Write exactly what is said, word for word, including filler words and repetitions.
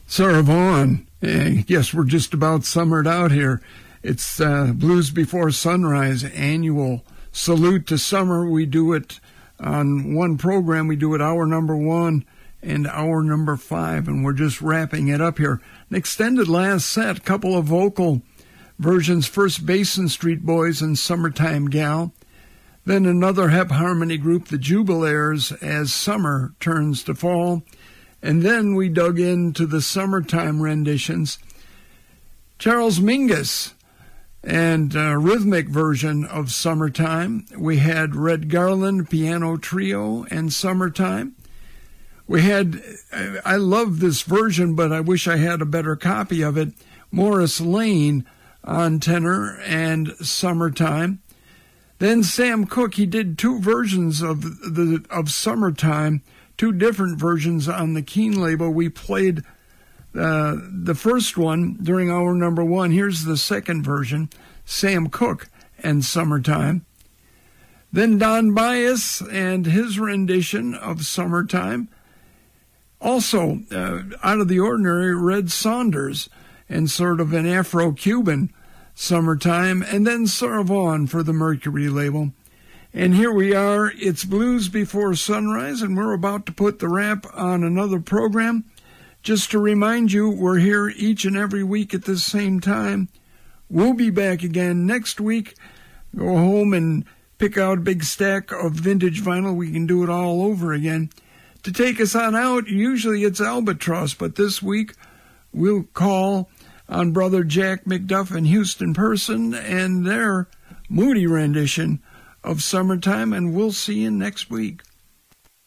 Sarah Vaughan. I guess we're just about summered out here. It's uh, Blues Before Sunrise annual salute to summer. We do it on one program. We do it hour number one and hour number five, and we're just wrapping it up here. An extended last set, couple of vocal versions, first Basin Street Boys and Summertime Gal. Then another Hep Harmony group, the Jubilaires, as summer turns to fall. And then we dug into the summertime renditions. Charles Mingus and a rhythmic version of Summertime. We had Red Garland Piano Trio and Summertime. We had, I love this version, but I wish I had a better copy of it, Morris Lane on tenor and Summertime. Then Sam Cooke, he did two versions of the of Summertime, two different versions on the Keen label. We played uh, the first one during hour number one. Here's the second version, Sam Cooke and Summertime. Then Don Byas and his rendition of Summertime. Also, uh, out of the ordinary, Red Saunders and sort of an Afro-Cuban Summertime, and then Sarah Vaughan for the Mercury label. And here we are, it's Blues Before Sunrise, and we're about to put the wrap on another program. Just to remind you, we're here each and every week at the same time. We'll be back again next week. Go home and pick out a big stack of vintage vinyl. We can do it all over again. To take us on out, usually it's Albatross, but this week we'll call on Brother Jack McDuff and Houston Person and their moody rendition of Summertime, and we'll see you next week.